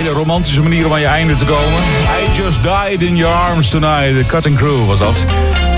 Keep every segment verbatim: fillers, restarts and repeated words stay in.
hele romantische manier om aan je einde te komen. I just died in your arms tonight. The Cutting Crew was dat.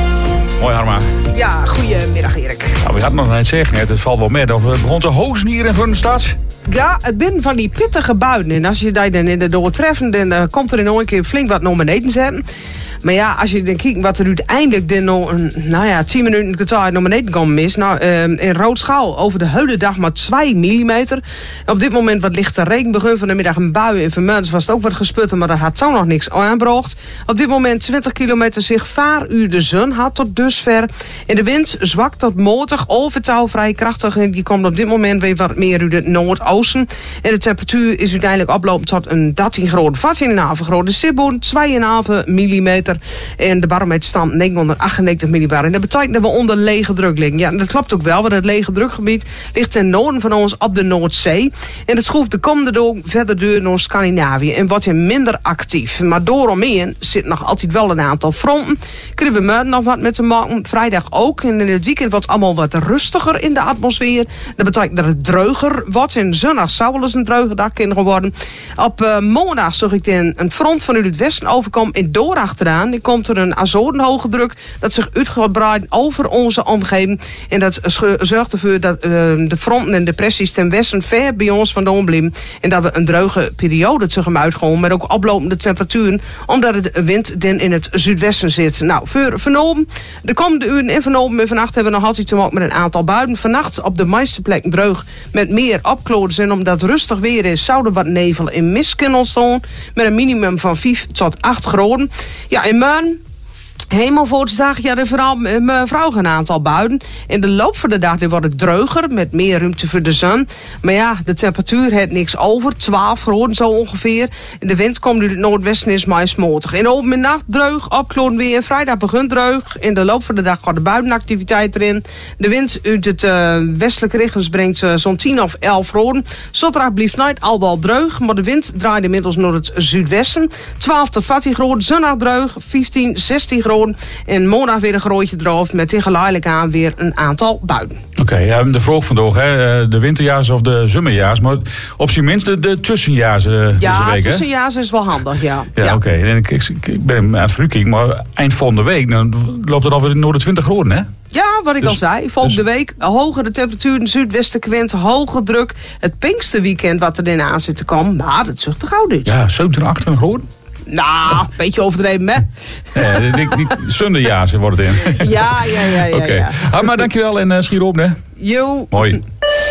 Mooi, Harma. Ja, goedemiddag Erik. Nou, we hadden nog net zeggen, het valt wel met. Of het begon te hozen hier in van de stad. Ja, het binnen van die pittige buien. En als je daar dan in de doortreffen, dan uh, komt er in een keer flink wat naar beneden zetten. Maar ja, als je dan kijkt wat er uiteindelijk dan nog een, nou ja, tien minuten kwartier naar beneden komen is. Nou, uh, in Roodschaal over de hele dag maar twee millimeter. Op dit moment wat lichte regen. Begin van de middag een bui. In Vermuns was het ook wat gesputten, maar er had zo nog niks aangebracht. Op dit moment twintig kilometer zich vaaruur de zon had tot dusver. En de wind zwak tot matig, overtouw vrij krachtig. En die komt op dit moment weer wat meer uit het noordoosten. En de temperatuur is uiteindelijk oplopen tot een dertien graden. veertien komma vijf graden. Sibboen twee komma vijf millimeter. En de barometerstand negenhonderdachtennegentig millibar. En dat betekent dat we onder lege druk liggen. Ja, dat klopt ook wel, want het lege drukgebied ligt ten noorden van ons op de Noordzee. En het schroeft de komende dag verder door naar Scandinavië. En wordt je minder actief. Maar daaromheen zit nog altijd wel een aantal fronten. Krijgen we morgen nog wat met te maken. Vrijdag ook. En in het weekend wordt het allemaal wat rustiger in de atmosfeer. Dat betekent dat het dreuger wordt. En zondag zou wel eens een dreuge dag kunnen worden. Op uh, maandag zag ik dan een front vanuit het westen overkomen. En door achteraan. Die komt er een Azorenhoge druk dat zich uitgebreid over onze omgeving. En dat zorgt ervoor dat uh, de fronten en depressies ten westen ver bij ons vandaan blijven. En dat we een droge periode zich hem uitgaan. Met ook oplopende temperaturen. Omdat het wind dan in het zuidwesten zit. Nou, voor vanavond, de komende uren en vanavond en vannacht hebben we nog altijd te maken met een aantal buien. Vannacht op de meeste plekken droog met meer opklaringen. En omdat het rustig weer is, zouden wat nevel en mist kunnen ontstaan. Met een minimum van vijf tot acht graden. Ja, in morgen, hemelvaartsdag, ja, er vooral mevrouw een aantal buien. In de loop van de dag wordt het droger, met meer ruimte voor de zon. Maar ja, de temperatuur heeft niks over, twaalf graden zo ongeveer. En de wind komt uit het noordwesten is maar smotig. In de open en nacht droog, opklaringen weer. Vrijdag begint droog. In de loop van de dag gaat de buitenactiviteit erin. De wind uit het uh, westelijke richting brengt uh, zo'n tien of elf graden. Zondag blijft nooit al wel droog, maar de wind draait inmiddels naar het zuidwesten. twaalf tot veertien graden, zondag droog, vijftien, zestien graden. En maandag weer een grootje droog met tegelijk aan weer een aantal buien. Oké, okay, ja, de vraag vandaag, hè, de winterjaars of de zomerjaars, maar op zijn minst de, de tussenjaars uh, ja, deze week, tussenjaars is wel handig, ja. Ja, ja. Oké. Okay. Ik, ik, ik ben aan het verkijken, maar eind volgende week dan loopt het alweer naar de twintig graden, hè? Ja, wat ik dus, al zei. Volgende dus, week hogere temperaturen, zuidwestenwind, hoge druk. Het Pinksterweekend wat er in aan zit te komen, maar dat zucht toch oud is. Ja, zevenentwintig, achtentwintig graden. Nou, een beetje overdreven, hè? Ja, die, die zondejaars wordt het in. Ja, ja, ja, ja. Oké. Okay. Ja. Ah, maar dankjewel en uh, schier op, hè? Jo. Mooi.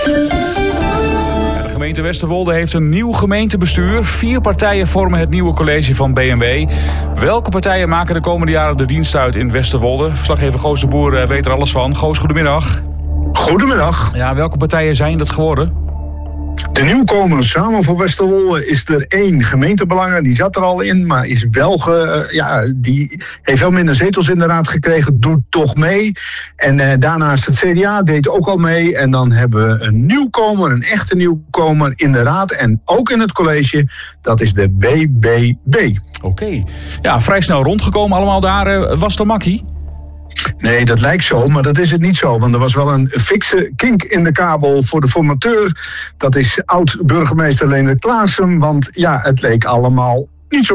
De gemeente Westerwolde heeft een nieuw gemeentebestuur. Vier partijen vormen het nieuwe college van B M W. Welke partijen maken de komende jaren de dienst uit in Westerwolde? Verslaggever Goos de Boer uh, weet er alles van. Goos, goedemiddag. Goedemiddag. Ja, welke partijen zijn dat geworden? De nieuwkomer Samen voor Westerwolde is er één. Gemeentebelangen, die zat er al in, maar is wel ge, ja, die heeft wel minder zetels in de raad gekregen, doet toch mee. En eh, daarnaast het C D A deed ook al mee. En dan hebben we een nieuwkomer, een echte nieuwkomer in de raad en ook in het college. Dat is de B B B. Oké. Okay. Ja, vrij snel rondgekomen allemaal daar. Uh, was het makkie? Nee, dat lijkt zo, maar dat is het niet zo. Want er was wel een fikse kink in de kabel voor de formateur. Dat is oud-burgemeester Leendert Klaassen. Want ja, het leek allemaal niet zo